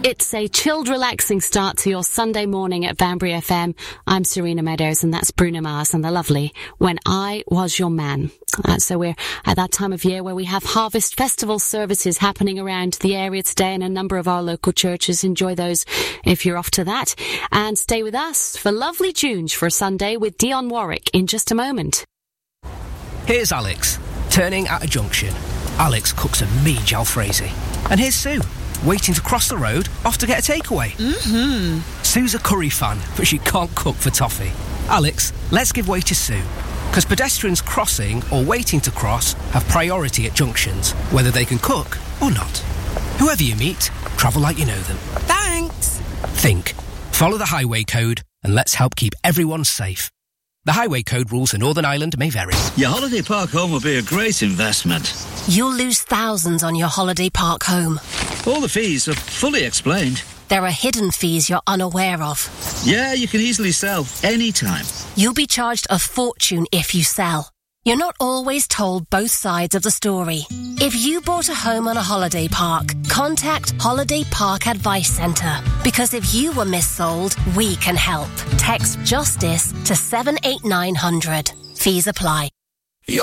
It's a chilled, relaxing start to your Sunday morning at Banbury FM. I'm Serena Meadows, and that's Bruno Mars and the lovely When I Was Your Man. So we're at that time of year where we have Harvest Festival services happening around the area today in a number of our local churches. Enjoy those if you're off to that. And stay with us for lovely tunes for a Sunday with Dionne Warwick in just a moment. Here's Alex, turning at a junction. Alex cooks a mean jalfrezi. And here's Sue, waiting to cross the road, off to get a takeaway. Sue's a curry fan, but she can't cook for toffee. Alex, let's give way to Sue. Because pedestrians crossing or waiting to cross have priority at junctions, whether they can cook or not. Whoever you meet, travel like you know them. Thanks. Think. Follow the highway code and let's help keep everyone safe. The highway code rules in Northern Ireland may vary. Your holiday park home will be a great investment. You'll lose thousands on your holiday park home. All the fees are fully explained. There are hidden fees you're unaware of. Yeah, you can easily sell anytime. You'll be charged a fortune if you sell. You're not always told both sides of the story. If you bought a home on a holiday park, contact Holiday Park Advice Centre. Because if you were missold, we can help. Text JUSTICE to 78900. Fees apply.